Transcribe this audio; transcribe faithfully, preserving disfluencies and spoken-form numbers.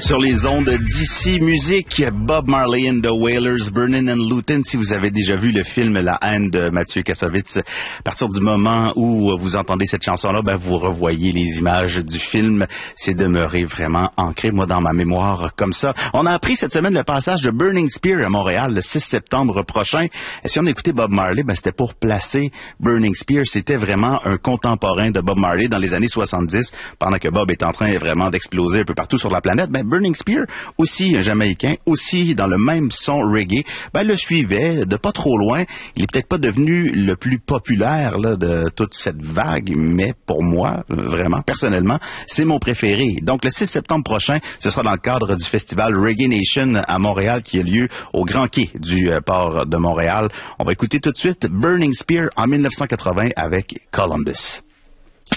Sur les ondes d'ici musique, Bob Marley and the Wailers, Burnin' and Lutin. Si vous avez déjà vu le film La haine de Mathieu Kassovitz, à partir du moment où vous entendez cette chanson-là, ben vous revoyez les images du film. C'est demeuré vraiment ancré, moi, dans ma mémoire comme ça. On a appris cette semaine le passage de Burning Spear à Montréal le six septembre prochain. Et si on écoutait Bob Marley, ben c'était pour placer Burning Spear. C'était vraiment un contemporain de Bob Marley dans les années soixante-dix, pendant que Bob est en train vraiment d'exploser un peu partout sur la planète. Ben Burning Spear, aussi un Jamaïcain, aussi dans le même son reggae, ben le suivait de pas trop loin. Il est peut-être pas devenu le plus populaire là, de toute cette vague, mais pour moi, vraiment, personnellement, c'est mon préféré. Donc le six septembre prochain, ce sera dans le cadre du festival Reggae Nation à Montréal qui a lieu au Grand Quai du euh, port de Montréal. On va écouter tout de suite Burning Spear en mille neuf cent quatre-vingts avec Columbus.